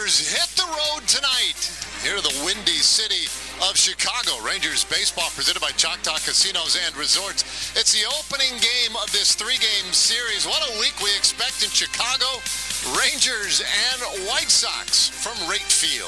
Rangers hit the road tonight here to the windy city of Chicago. Rangers baseball presented by Choctaw Casinos and Resorts. It's the opening game of this three-game series. What a week we expect in Chicago. Rangers and White Sox from Rate Field.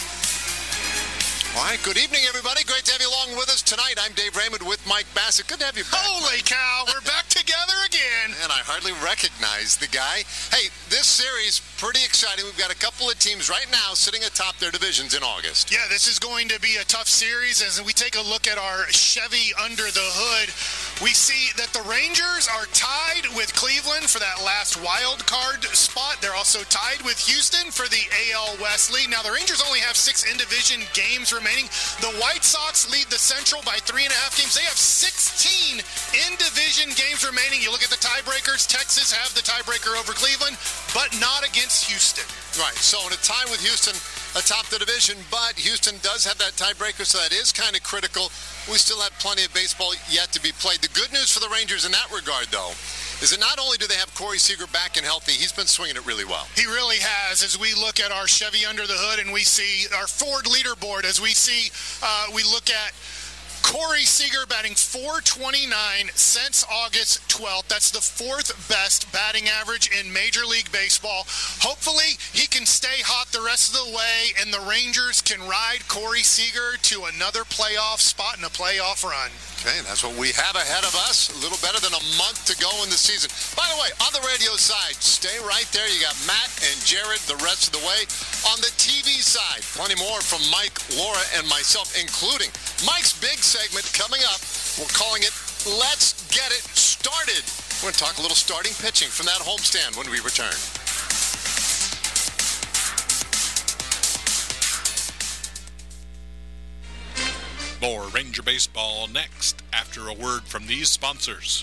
All right, good evening, everybody. Great to have you along with us tonight. I'm Dave Raymond with Mike Bassett. Good to have you back. Holy cow, we're back together again. And I hardly recognize the guy. Hey, this series, pretty exciting. We've got a couple of teams right now sitting atop their divisions in August. Yeah, this is going to be a tough series. As we take a look at our Chevy under the hood, we see that the Rangers are tied with Cleveland for that last wild card spot. They're also tied with Houston for the AL West lead. Now, the Rangers only have 6 in-division games remaining. The White Sox lead the Central by 3.5 games. They have 16 in-division games remaining. You look at the tiebreakers. Texas have the tiebreaker over Cleveland, but not against Houston. Right, so in a tie with Houston atop the division, but Houston does have that tiebreaker, so that is kind of critical. We still have plenty of baseball yet to be played. The good news for the Rangers in that regard, though, is that not only do they have Corey Seager back and healthy, he's been swinging it really well. He really has. As we look at our Chevy under the hood and we see our Ford leaderboard, as we see, we look at Corey Seager batting .429 since August 12th. That's the 4th best batting average in Major League Baseball. Hopefully, he can stay hot the rest of the way, and the Rangers can ride Corey Seager to another playoff spot and a playoff run. Okay, that's what we have ahead of us. A little better than a month to go in the season. By the way, on the radio side, stay right there. You got Matt and Jared the rest of the way. On the TV side, plenty more from Mike, Laura, and myself, including Mike's big segment coming up. We're calling it Let's Get It Started. We're going to talk a little starting pitching from that homestand when we return. More Ranger Baseball next after a word from these sponsors.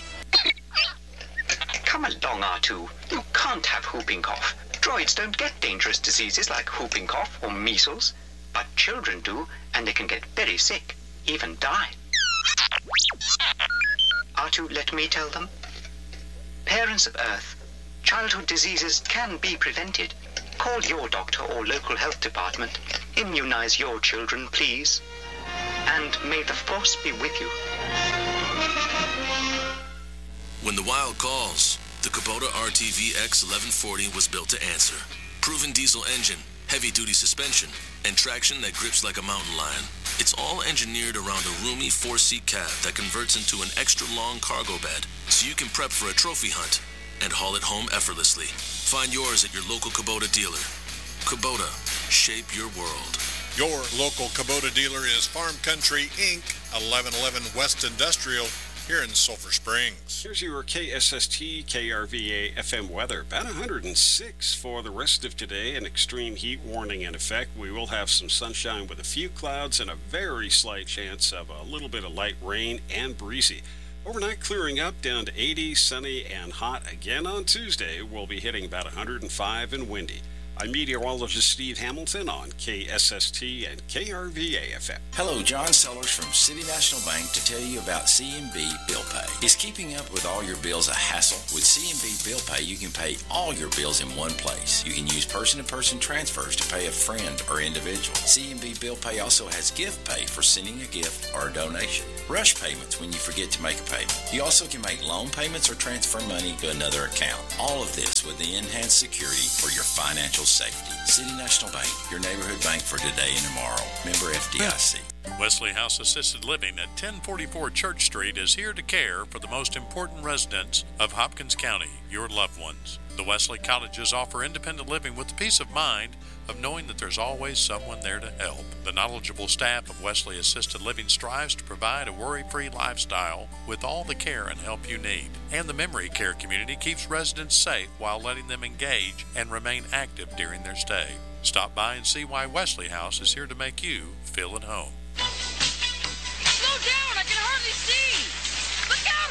Come along, R2. You can't have whooping cough. Droids don't get dangerous diseases like whooping cough or measles, but children do, and they can get very sick, even die. R2, let me tell them. Parents of Earth, childhood diseases can be prevented. Call your doctor or local health department. Immunize your children, please. And may the Force be with you. When the wild calls, the Kubota RTV X1140 was built to answer. Proven diesel engine, heavy-duty suspension, and traction that grips like a mountain lion. It's all engineered around a roomy 4-seat cab that converts into an extra-long cargo bed, so you can prep for a trophy hunt and haul it home effortlessly. Find yours at your local Kubota dealer. Kubota, shape your world. Your local Kubota dealer is Farm Country, Inc., 1111 West Industrial, here in Sulphur Springs. Here's your KSST KRVA FM weather. About 106 for the rest of today. An extreme heat warning in effect. We will have some sunshine with a few clouds and a very slight chance of a little bit of light rain and breezy. Overnight clearing up down to 80, sunny and hot again on Tuesday. We'll be hitting about 105 and windy. I'm meteorologist Steve Hamilton on KSST and KRVA FM. Hello, John Sellers from City National Bank to tell you about CMB Bill Pay. Is keeping up with all your bills a hassle? With CMB Bill Pay, you can pay all your bills in one place. You can use person-to-person transfers to pay a friend or individual. CMB Bill Pay also has gift pay for sending a gift or a donation. Rush payments when you forget to make a payment. You also can make loan payments or transfer money to another account. All of this with the enhanced security for your financial safety. City National Bank, your neighborhood bank for today and tomorrow. Member FDIC. Wesley House Assisted Living at 1044 Church Street is here to care for the most important residents of Hopkins County, your loved ones. The Wesley Cottages offer independent living with the peace of mind of knowing that there's always someone there to help. The knowledgeable staff of Wesley Assisted Living strives to provide a worry-free lifestyle with all the care and help you need. And the memory care community keeps residents safe while letting them engage and remain active during their stay. Stop by and see why Wesley House is here to make you feel at home. Slow down! I can hardly see! Look out,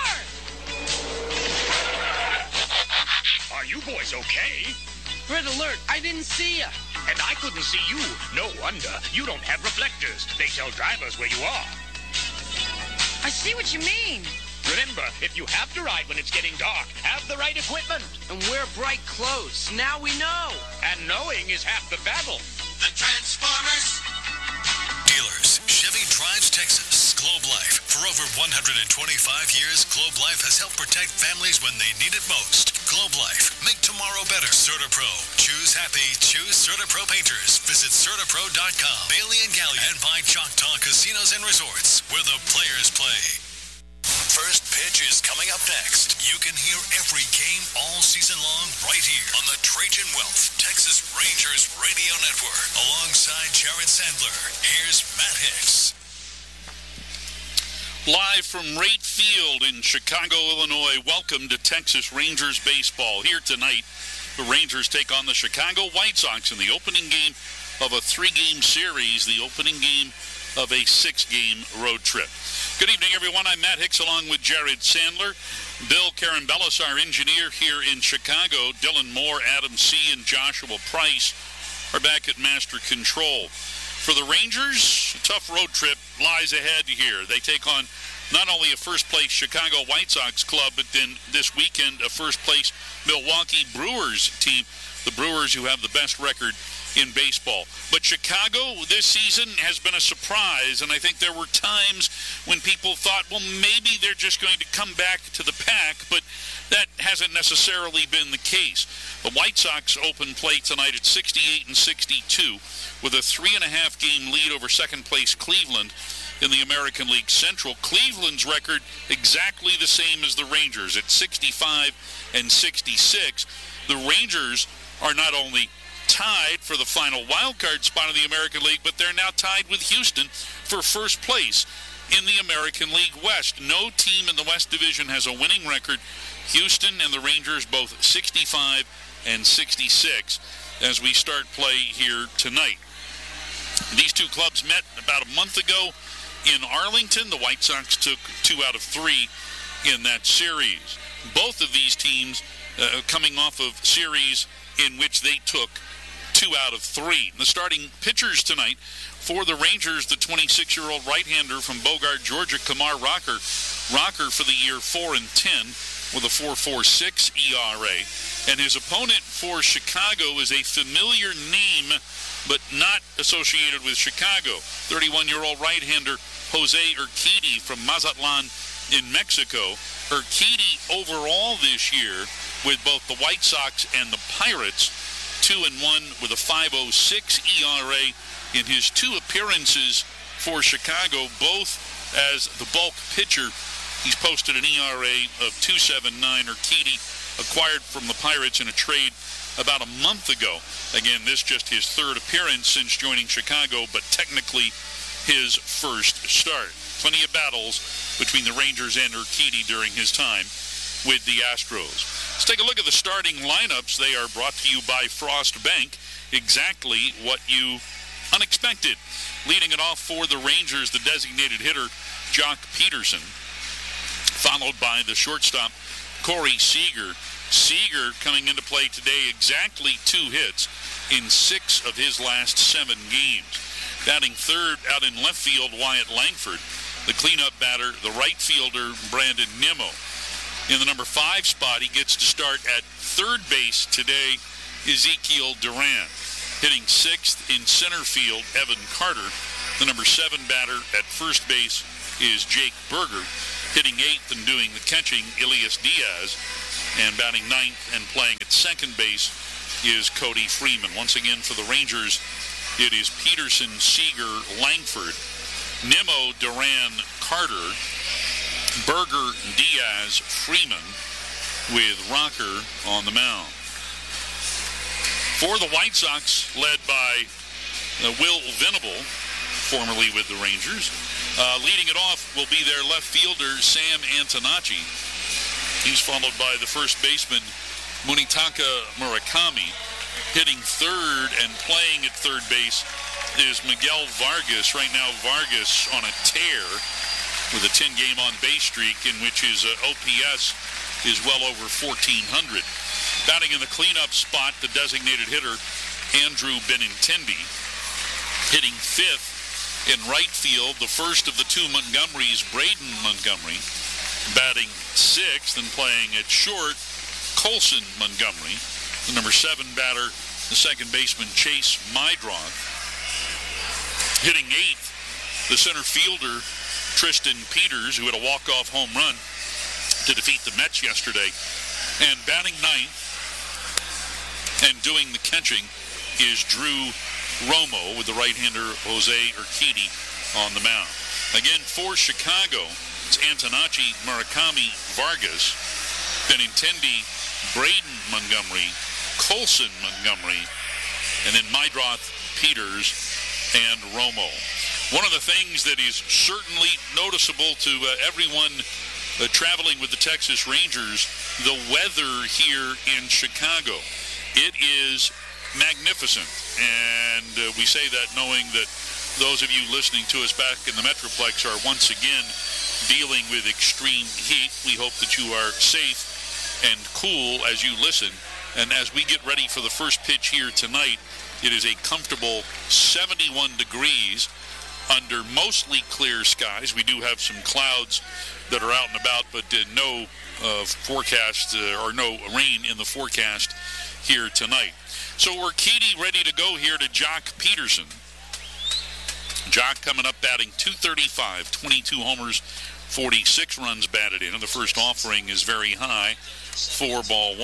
a car! Are you boys okay? Red alert! I didn't see ya! And I couldn't see you. No wonder. You don't have reflectors. They tell drivers where you are. I see what you mean. Remember, if you have to ride when it's getting dark, have the right equipment. And wear bright clothes. Now we know. And knowing is half the battle. The Transformers. Dealers, Chevy drives Texas. Globe Life. For over 125 years, Globe Life has helped protect families when they need it most. Globe Life. Make tomorrow better. CertaPro. Choose happy. Choose CertaPro Painters. Visit CertaPro.com. Bailey & Gallion. And by Choctaw Casinos and Resorts, where the players play. First Pitch is coming up next. You can hear every game all season long right here on the Trajan Wealth Texas Rangers Radio Network. Alongside Jared Sandler, here's Matt Hicks. Live from Rate Field in Chicago, Illinois, welcome to Texas Rangers baseball. Here tonight, the Rangers take on the Chicago White Sox in the opening game of a 3-game series, the opening game of a 6-game road trip. Good evening, everyone. I'm Matt Hicks along with Jared Sandler. Bill Carambellis, our engineer here in Chicago. Dylan Moore, Adam C., and Joshua Price are back at Master Control. For the Rangers, a tough road trip lies ahead here. They take on not only a first-place Chicago White Sox club, but then this weekend a first-place Milwaukee Brewers team, the Brewers who have the best record in baseball. But Chicago this season has been a surprise, and I think there were times when people thought, well, maybe they're just going to come back to the pack, but that hasn't necessarily been the case. The White Sox open play tonight at 68-62 with a 3.5-game lead over second-place Cleveland in the American League Central. Cleveland's record exactly the same as the Rangers at 65-66. The Rangers are not only tied for the final wild card spot in the American League, but they're now tied with Houston for first place in the American League West. No team in the West Division has a winning record. Houston and the Rangers both 65-66 as we start play here tonight. These two clubs met about a month ago in Arlington. The White Sox took 2 out of 3 in that series. Both of these teams coming off of series in which they took 2 out of 3. The starting pitchers tonight for the Rangers, the 26-year-old right-hander from Bogart, Georgia, Kamar Rocker. Rocker for the year 4-10 with a 4.46 ERA. And his opponent for Chicago is a familiar name, but not associated with Chicago. 31-year-old right-hander Jose Urquidy from Mazatlan in Mexico. Urquidy overall this year with both the White Sox and the Pirates, 2-1 with a 5.06 ERA in his 2 appearances for Chicago, both as the bulk pitcher. He's posted an ERA of 2.79. Urquidy acquired from the Pirates in a trade about a month ago. Again, this just his 3rd appearance since joining Chicago, but technically his first start. Plenty of battles between the Rangers and Urquidy during his time with the Astros. Let's take a look at the starting lineups. They are brought to you by Frost Bank. Exactly what you unexpected. Leading it off for the Rangers, the designated hitter, Jock Peterson, followed by the shortstop, Corey Seager. Seager coming into play today, exactly 2 hits in 6 of his last 7 games. Batting third out in left field, Wyatt Langford. The cleanup batter, the right fielder, Brandon Nimmo. In the number 5 spot, he gets to start at third base today, Ezekiel Duran. Hitting 6th in center field, Evan Carter. The number 7 batter at first base is Jake Berger. Hitting 8th and doing the catching, Elias Diaz. And batting 9th and playing at second base is Cody Freeman. Once again for the Rangers, it is Peterson, Seager, Langford, Nimmo, Duran, Carter, Berger, Diaz, Freeman, with Rocker on the mound. For the White Sox, led by Will Venable, formerly with the Rangers. Leading it off will be their left fielder, Sam Antonacci. He's followed by the first baseman, Munetaka Murakami. Hitting third and playing at third base is Miguel Vargas. Right now, Vargas on a tear with a 10-game on-base streak in which his OPS is well over 1,400. Batting in the cleanup spot, the designated hitter, Andrew Benintendi. Hitting 5th in right field, the first of the 2 Montgomerys, Braden Montgomery. Batting sixth and playing at short, Colson Montgomery. The number 7 batter, the second baseman, Chase Mydroth. Hitting eighth, the center fielder, Tristan Peters, who had a walk-off home run to defeat the Mets yesterday. And batting ninth and doing the catching is Drew Romo with the right-hander Jose Urquidy on the mound. Again, for Chicago, it's Antonacci, Murakami, Vargas, Benintendi, Braden Montgomery, Colson Montgomery, and then Mydroth, Peters, and Romo. One of the things that is certainly noticeable to everyone traveling with the Texas Rangers, the weather here in Chicago. It is magnificent, and we say that knowing that those of you listening to us back in the Metroplex are once again dealing with extreme heat. We hope that you are safe and cool as you listen. And as we get ready for the first pitch here tonight, it is a comfortable 71 degrees under mostly clear skies. We do have some clouds that are out and about, but no forecast or no rain in the forecast here tonight. So Urquidy ready to go here to Jock Peterson. Jock coming up batting .235, 22 homers, 46 runs batted in, and the first offering is very high, 4-1.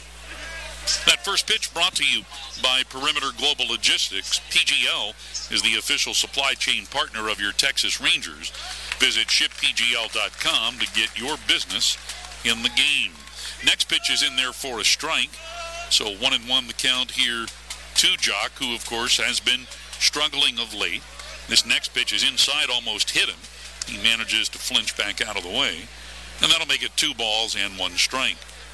That first pitch brought to you by Perimeter Global Logistics. PGL is the official supply chain partner of your Texas Rangers. Visit shippgl.com to get your business in the game. Next pitch is in there for a strike. So 1-1 the count here to Jock, who of course has been struggling of late. This next pitch is inside, almost hit him. He manages to flinch back out of the way. And that'll make it 2 balls and 1 strike.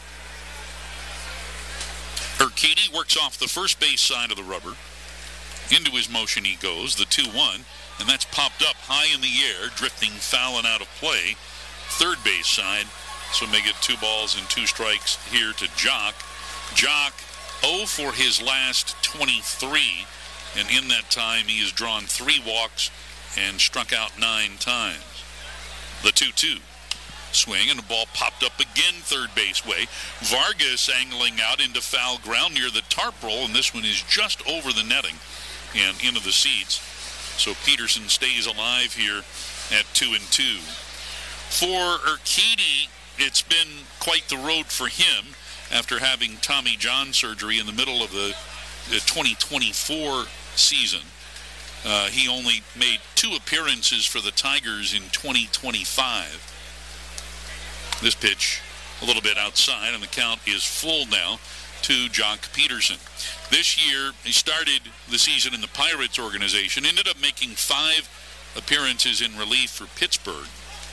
Urquidy works off the first base side of the rubber. Into his motion he goes, the 2-1. And that's popped up high in the air, drifting foul and out of play. Third base side. So make it 2 balls and 2 strikes here to Jock. Jock 0 for his last 23. And in that time, he has drawn 3 walks and struck out 9 times. The 2-2. Swing, and the ball popped up again third base way. Vargas angling out into foul ground near the tarp roll, and this one is just over the netting and into the seats. So Peterson stays alive here at 2-2. For Urquidy, it's been quite the road for him after having Tommy John surgery in the middle of the 2024 season. He only made 2 appearances for the Tigers in 2025. This pitch a little bit outside, and the count is full now to Jock Peterson. This year, he started the season in the Pirates organization, ended up making 5 appearances in relief for Pittsburgh,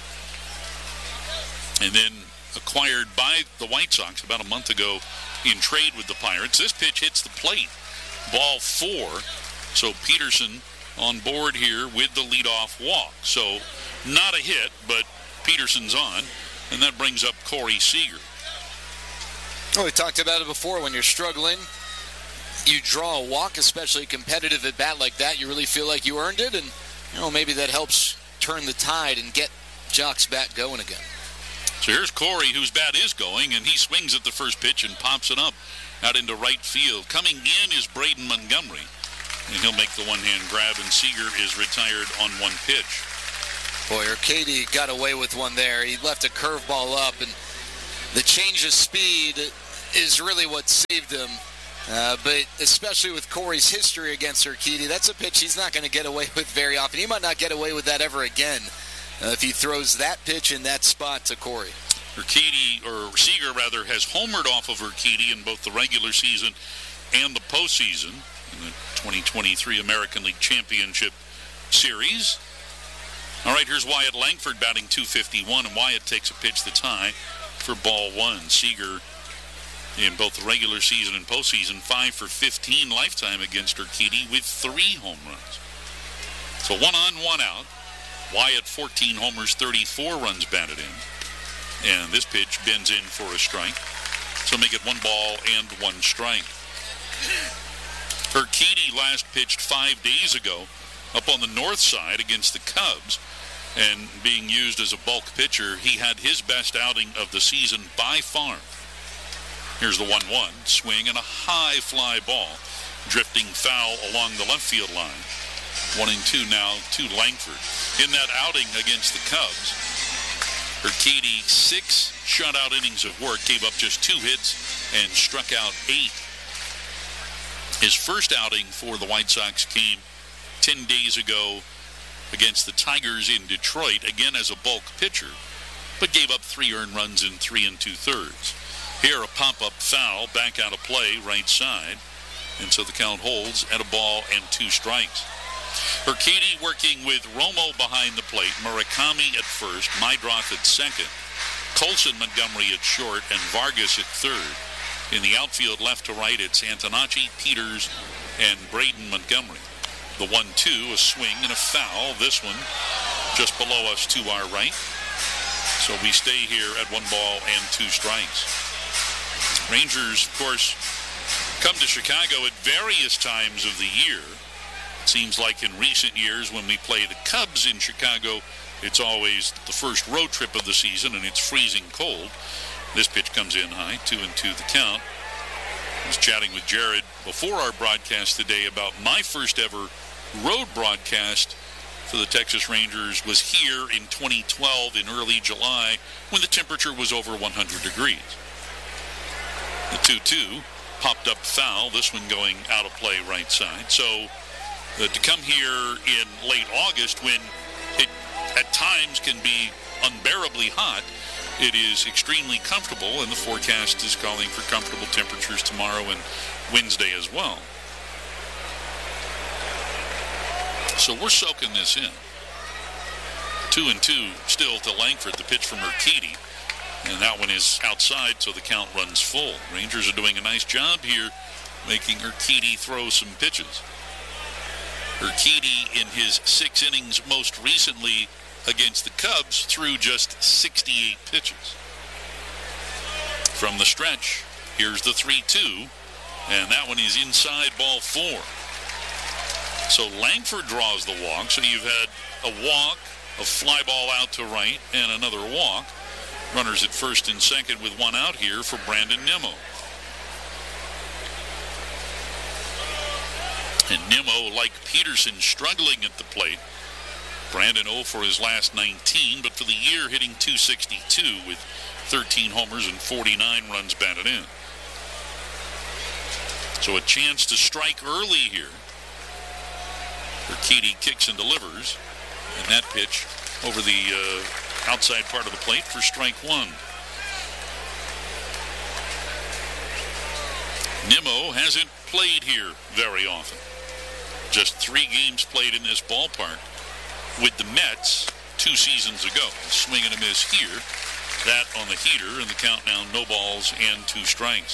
and then acquired by the White Sox about a month ago in trade with the Pirates. This pitch hits the plate. Ball 4. So Peterson on board here with the leadoff walk. So not a hit, but Peterson's on. And that brings up Corey Seager. Well, we talked about it before. When you're struggling, you draw a walk, especially competitive at bat like that. You really feel like you earned it. And, maybe that helps turn the tide and get Jock's bat going again. So here's Corey, whose bat is going, and he swings at the first pitch and pops it up out into right field. Coming in is Braden Montgomery, and he'll make the one-hand grab, and Seager is retired on 1 pitch. Boy, Urquidy got away with one there. He left a curveball up, and the change of speed is really what saved him. But especially with Corey's history against Urquidy, that's a pitch he's not going to get away with very often. He might not get away with that ever again if he throws that pitch in that spot to Corey. Seager has homered off of Urquidy in both the regular season and the postseason in the 2023 American League Championship Series. All right, here's Wyatt Langford batting .251, and Wyatt takes a pitch that's high for ball 1. Seager in both the regular season and postseason, 5 for 15 lifetime against Urquidy with 3 home runs. So 1 on, 1 out. Wyatt 14 homers, 34 runs batted in. And this pitch bends in for a strike. So make it 1 ball and 1 strike. Urquidy last pitched 5 days ago up on the north side against the Cubs. and being used as a bulk pitcher, he had his best outing of the season by far. Here's the 1-1 swing and a high fly ball, drifting foul along the left field line. 1-2 now to Langford. In that outing against the Cubs, Urquidy 6 shutout innings of work, gave up just 2 hits and struck out 8. His first outing for the White Sox came 10 days ago against the Tigers in Detroit, again as a bulk pitcher, but gave up 3 earned runs in 3 2/3. Here a pop-up foul, back out of play, right side, and so the count holds at 1-2 strikes. Urquidy working with Romo behind the plate, Murakami at first, Meidroth at second, Colson Montgomery at short, and Vargas at third. In the outfield, left to right, it's Antonacci, Peters, and Braden Montgomery. The 1-2, a swing and a foul. This one just below us to our right. So we stay here at 1-2 strikes. Rangers, of course, come to Chicago at various times of the year. It seems like in recent years when we play the Cubs in Chicago, it's always the first road trip of the season and it's freezing cold. This pitch comes in high, 2-2 the count. I was chatting with Jared before our broadcast today about my first ever road broadcast for the Texas Rangers was here in 2012 in early July when the temperature was over 100 degrees. The 2-2 popped up foul, this one going out of play right side. So to come here in late August when it at times can be unbearably hot, it is extremely comfortable, and the forecast is calling for comfortable temperatures tomorrow and Wednesday as well. So we're soaking this in. 2-2 still to Langford, the pitch from Urquidy. And that one is outside, so the count runs full. Rangers are doing a nice job here, making Urquidy throw some pitches. Urquidy, in his 6 innings most recently against the Cubs, threw just 68 pitches. From the stretch, here's the 3-2, and that one is inside, ball 4. So Langford draws the walk, so you've had a walk, a fly ball out to right, and another walk. Runners at first and second with 1 out here for Brandon Nimmo. And Nimmo, like Peterson, struggling at the plate. Brandon 0 for his last 19, but for the year hitting .262 with 13 homers and 49 runs batted in. So a chance to strike early here. Urquidy kicks and delivers, and that pitch over the outside part of the plate for strike 1. Nimmo hasn't played here very often. Just 3 games played in this ballpark with the Mets 2 seasons ago. A swing and a miss here. That on the heater, and the count now no balls and 2 strikes.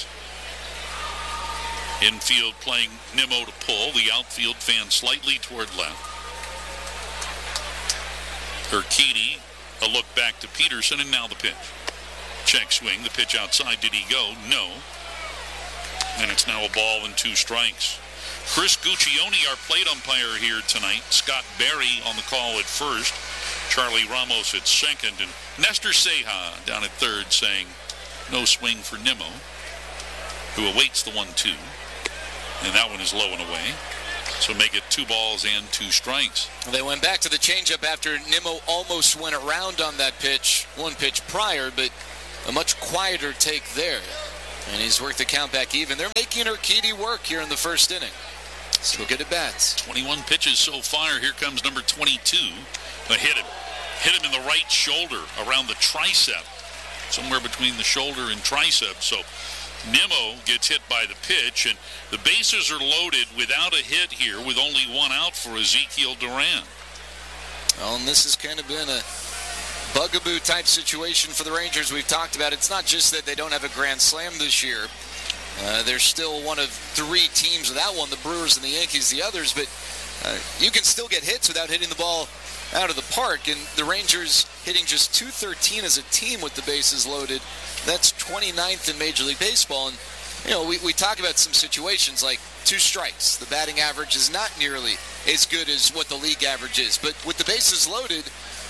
Infield playing Nimmo to pull. The outfield fanned slightly toward left. Urquidy, a look back to Peterson, and now the pitch. Check swing, the pitch outside. Did he go? No. And it's now a ball and 2 strikes. Chris Guccione, our plate umpire here tonight. Scott Berry on the call at first. Charlie Ramos at second. And Nestor Ceja down at third saying no swing for Nimmo, who awaits the 1-2. And that one is low and away. So make it 2 balls and 2 strikes. They went back to the changeup after Nimmo almost went around on that pitch, 1 pitch prior, but a much quieter take there. And he's worked the count back even. They're making Urquidy work here in the first inning. So good at bats. 21 pitches so far. Here comes number 22. Hit him in the right shoulder, around the tricep, somewhere between the shoulder and tricep. So Nimmo gets hit by the pitch, and the bases are loaded without a hit here with only 1 out for Ezekiel Duran. Well, and this has kind of been a bugaboo type situation for the Rangers. We've talked about it's not just that they don't have a grand slam this year. They're still one of 3 teams without one, the Brewers and the Yankees, the others, but you can still get hits without hitting the ball out of the park, and the Rangers hitting just .213 as a team with the bases loaded. That's 29th in Major League Baseball. And you know, we talk about some situations like 2 strikes. The batting average is not nearly as good as what the league average is, but with the bases loaded,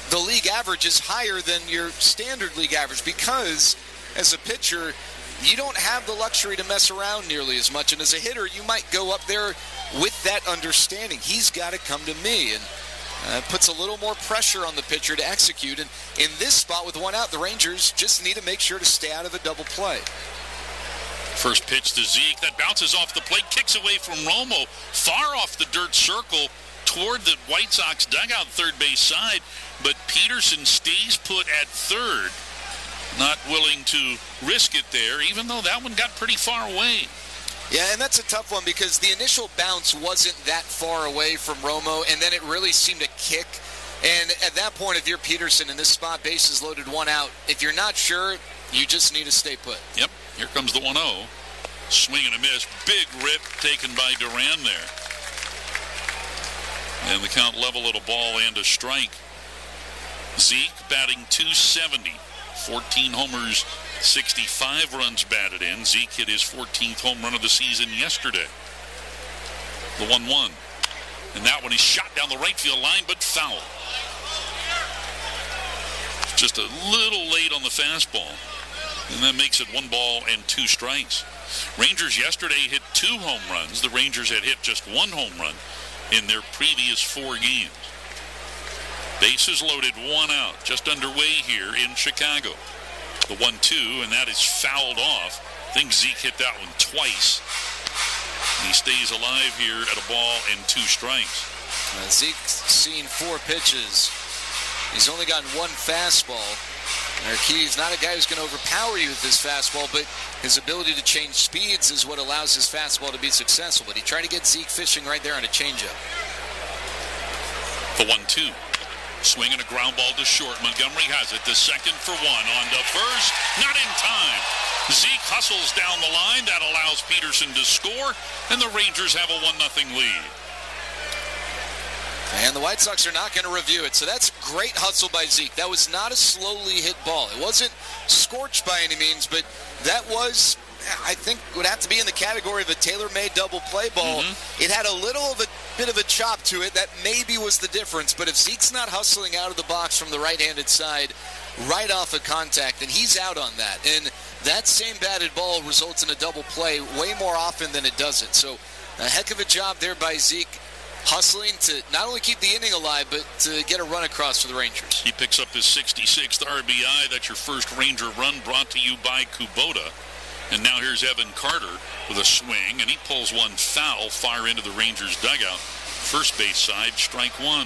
the league average is higher than your standard league average because as a pitcher, you don't have the luxury to mess around nearly as much. And as a hitter, you might go up there with that understanding. He's got to come to me. And puts a little more pressure on the pitcher to execute. And in this spot with one out, the Rangers just need to make sure to stay out of a double play. First pitch to Zeke. That bounces off the plate, kicks away from Romo, far off the dirt circle toward the White Sox dugout third base side. But Peterson stays put at third, not willing to risk it there, even though that one got pretty far away. Yeah, and that's a tough one because the initial bounce wasn't that far away from Romo, and then it really seemed to kick. And at that point, if you're Peterson in this spot, bases loaded, one out, if you're not sure, you just need to stay put. Yep, here comes the 1-0. Swing and a miss. Big rip taken by Duran there. And the count level at a ball and a strike. Zeke batting .270. 14 homers, 65 runs batted in. Zeke hit his 14th home run of the season yesterday. The 1-1. And that one is shot down the right field line, but foul. Just a little late on the fastball. And that makes it 1 ball and 2 strikes. Rangers yesterday hit 2 home runs. The Rangers had hit just 1 home run in their previous 4 games. Bases loaded, 1 out. Just underway here in Chicago. The 1-2, and that is fouled off. I think Zeke hit that one twice. He stays alive here at a ball and 2 strikes. Zeke's seen 4 pitches. He's only gotten 1 fastball. Urquidy's not a guy who's going to overpower you with his fastball, but his ability to change speeds is what allows his fastball to be successful. But he tried to get Zeke fishing right there on a changeup. The 1-2. Swing and a ground ball to short. Montgomery has it. The second for 1 on to first. Not in time. Zeke hustles down the line. That allows Peterson to score, and the Rangers have a 1-0 lead. And the White Sox are not going to review it. So that's great hustle by Zeke. That was not a slowly hit ball. It wasn't scorched by any means, but that was, I think, would have to be in the category of a tailor-made double play ball. Mm-hmm. It had a little of a bit of a chop to it. That maybe was the difference. But if Zeke's not hustling out of the box from the right-handed side right off of contact, then he's out on that. And that same batted ball results in a double play way more often than it doesn't. So a heck of a job there by Zeke, hustling to not only keep the inning alive, but to get a run across for the Rangers. He picks up his 66th RBI. That's your first Ranger run, brought to you by Kubota. And now here's Evan Carter with a swing, and he pulls one foul far into the Rangers dugout. First base side, strike 1.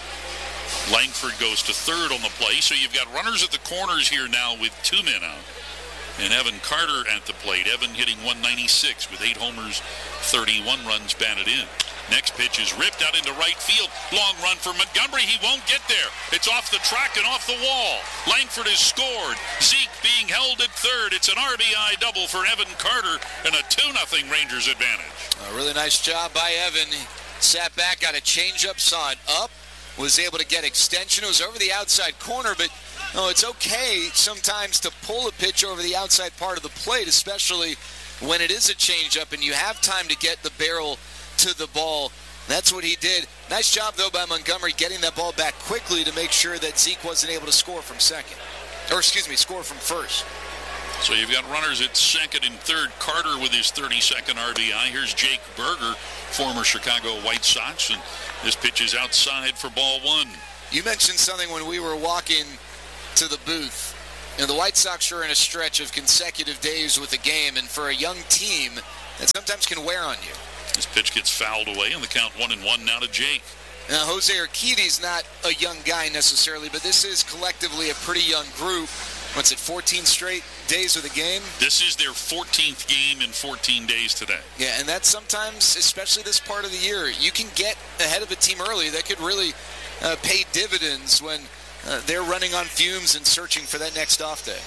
Langford goes to third on the play, so you've got runners at the corners here now with 2 men out. And Evan Carter at the plate. Evan hitting .196 with 8 homers, 31 runs batted in. Next pitch is ripped out into right field. Long run for Montgomery. He won't get there. It's off the track and off the wall. Langford has scored. Zeke being held at third. It's an RBI double for Evan Carter and a 2-0 Rangers advantage. A really nice job by Evan. He sat back, got a changeup, saw it up, was able to get extension. It was over the outside corner, but it's okay sometimes to pull a pitch over the outside part of the plate, especially when it is a changeup and you have time to get the barrel to the ball. That's what he did. Nice job, though, by Montgomery getting that ball back quickly to make sure that Zeke wasn't able to score from second. Score from first. So you've got runners at second and third. Carter with his 32nd RBI. Here's Jake Berger, former Chicago White Sox, and this pitch is outside for ball 1. You mentioned something when we were walking to the booth. The White Sox are in a stretch of consecutive days with a game, and for a young team, that sometimes can wear on you. This pitch gets fouled away, and the count 1-1 now to Jake. Now, Jose Urquidy's not a young guy necessarily, but this is collectively a pretty young group. 14 straight days of the game? This is their 14th game in 14 days today. Yeah, and that's sometimes, especially this part of the year, you can get ahead of a team early. That could really pay dividends when they're running on fumes and searching for that next off day.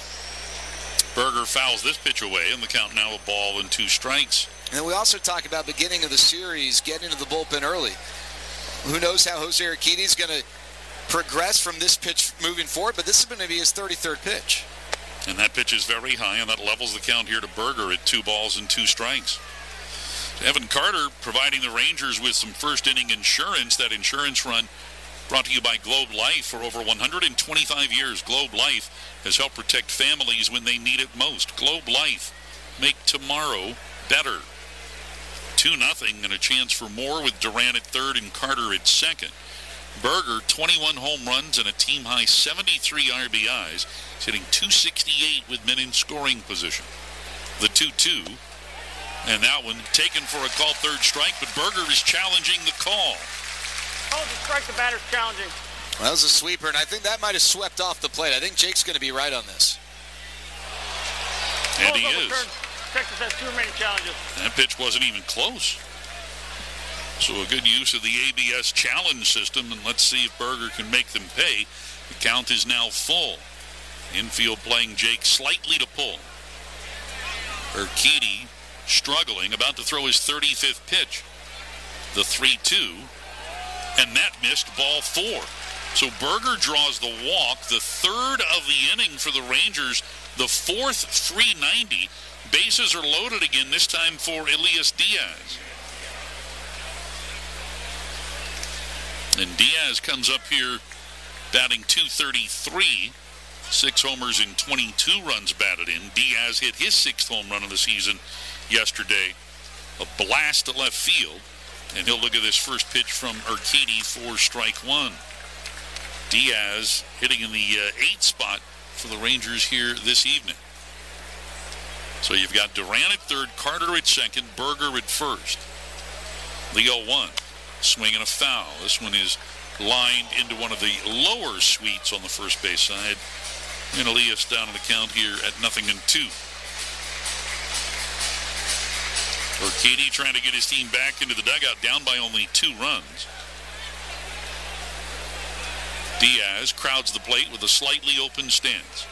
Berger fouls this pitch away, and the count now a ball and 2 strikes. And then we also talk about beginning of the series, getting into the bullpen early. Who knows how Jose Urquidy's going to progress from this pitch moving forward, but this is going to be his 33rd pitch. And that pitch is very high, and that levels the count here to Berger at 2 balls and 2 strikes. Evan Carter providing the Rangers with some first-inning insurance. That insurance run Brought to you by Globe Life. For over 125 years, Globe Life has helped protect families when they need it most. Globe Life. Make tomorrow better. 2-0 and a chance for more with Durant at third and Carter at second. Berger, 21 home runs and a team-high 73 RBIs. He's hitting .268 with men in scoring position. The 2-2. And that one taken for a called third strike, but Berger is challenging the call. Hold the strike, the batter's challenging. Well, that was a sweeper, and I think that might have swept off the plate. I think Jake's going to be right on this. And he is. Texas has 2 remaining challenges. That pitch wasn't even close. So a good use of the ABS challenge system, and let's see if Berger can make them pay. The count is now full. Infield playing Jake slightly to pull. Urquidy struggling, about to throw his 35th pitch. The 3-2, and that missed ball 4. So Berger draws the walk, the third of the inning for the Rangers, the 4th 390. Bases are loaded again, this time for Elias Diaz. And Diaz comes up here batting .233, 6 homers and 22 runs batted in. Diaz hit his 6th home run of the season yesterday. A blast to left field. And he'll look at this first pitch from Urquidy for strike 1. Diaz hitting in the 8th spot for the Rangers here this evening. So you've got Durant at third, Carter at second, Berger at first. The 0-1, swinging a foul. This one is lined into one of the lower suites on the first base side. And Elias down on the count here at 0-2. Urquidy trying to get his team back into the dugout, down by only 2 runs. Diaz crowds the plate with a slightly open stance.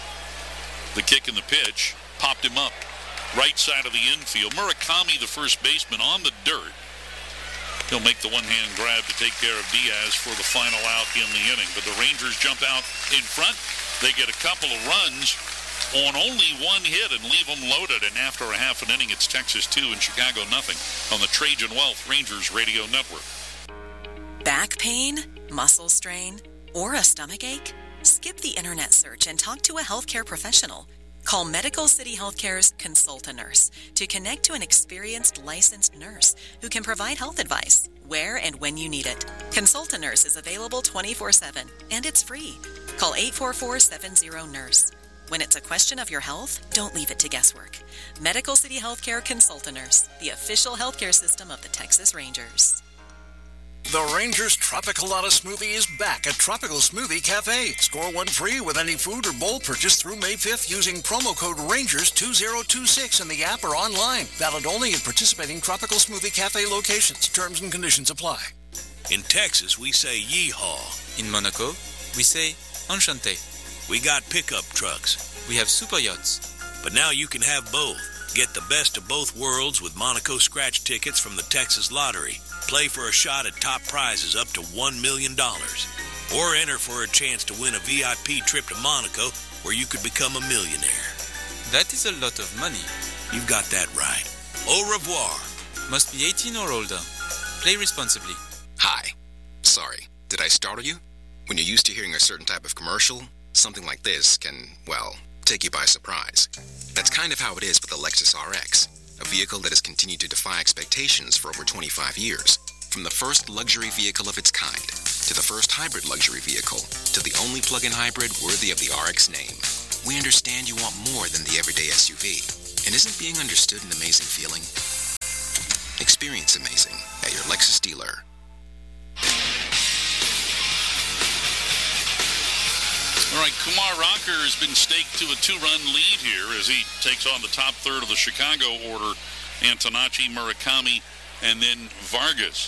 The kick and the pitch popped him up. Right side of the infield. Murakami, the first baseman, on the dirt. He'll make the one-hand grab to take care of Diaz for the final out in the inning. But the Rangers jump out in front. They get a couple of runs on only 1 hit and leave them loaded. And after a half an inning, it's Texas 2 and Chicago 0 on the Trajan Wealth Rangers Radio Network. Back pain, muscle strain, or a stomach ache? Skip the internet search and talk to a healthcare professional. Call Medical City Healthcare's Consult-A-Nurse to connect to an experienced licensed nurse who can provide health advice where and when you need it. Consult-A-Nurse is available 24/7 and it's free. Call 844-70-NURSE. When it's a question of your health, don't leave it to guesswork. Medical City Healthcare Consult-A-Nurse, the official healthcare system of the Texas Rangers. The Rangers Tropicalata Smoothie is back at Tropical Smoothie Cafe. Score 1 free with any food or bowl purchased through May 5th using promo code RANGERS2026 in the app or online. Valid only at participating Tropical Smoothie Cafe locations. Terms and conditions apply. In Texas, we say yeehaw. In Monaco, we say enchanté. We got pickup trucks. We have super yachts. But now you can have both. Get the best of both worlds with Monaco scratch tickets from the Texas Lottery. Play for a shot at top prizes up to $1 million. Or enter for a chance to win a VIP trip to Monaco where you could become a millionaire. That is a lot of money. You've got that right. Au revoir. Must be 18 or older. Play responsibly. Hi. Sorry. Did I startle you? When you're used to hearing a certain type of commercial, something like this can, well, take you by surprise. That's kind of how it is with the Lexus RX, a vehicle that has continued to defy expectations for over 25 years. From the first luxury vehicle of its kind, to the first hybrid luxury vehicle, to the only plug-in hybrid worthy of the RX name. We understand you want more than the everyday SUV. And isn't being understood an amazing feeling? Experience amazing at your Lexus dealer. All right, Kumar Rocker has been staked to a 2-run lead here as he takes on the top third of the Chicago order. Antonacci, Murakami, and then Vargas.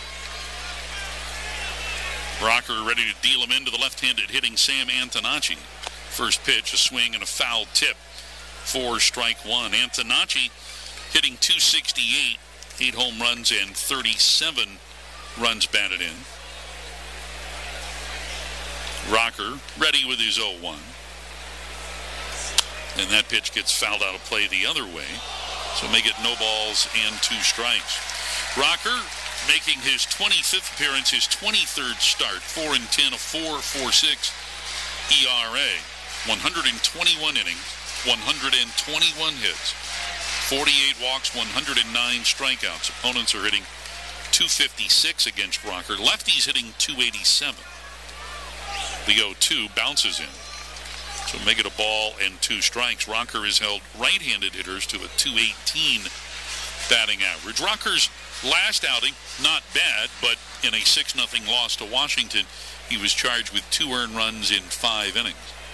Rocker ready to deal him into the left-handed hitting Sam Antonacci. First pitch, a swing and a foul tip for strike 1. Antonacci hitting .268, 8 home runs and 37 runs batted in. Rocker ready with his 0-1. And that pitch gets fouled out of play the other way. So make it no balls and 2 strikes. Rocker making his 25th appearance, his 23rd start, 4-10, a 4.46 ERA, 121 innings, 121 hits, 48 walks, 109 strikeouts. Opponents are hitting .256 against Rocker. Lefties hitting .287. The 0-2 bounces in. So make it a ball and 2 strikes. Rocker has held right-handed hitters to a .218 batting average. Rocker's last outing, not bad, but in a 6-0 loss to Washington, he was charged with 2 earned runs in 5 innings.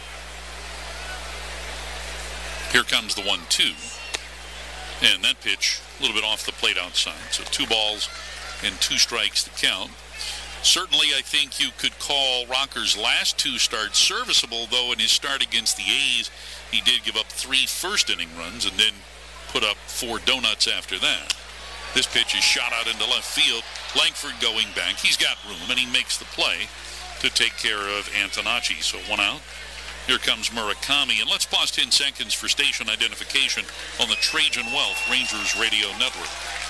Here comes the 1-2. And that pitch a little bit off the plate outside. So 2 balls and 2 strikes to count. Certainly, I think you could call Rocker's last 2 starts serviceable, though in his start against the A's, he did give up 3 first-inning runs and then put up 4 donuts after that. This pitch is shot out into left field. Langford going back. He's got room, and he makes the play to take care of Antonacci. So 1 out. Here comes Murakami. And let's pause 10 seconds for station identification on the Trajan Wealth Rangers Radio Network.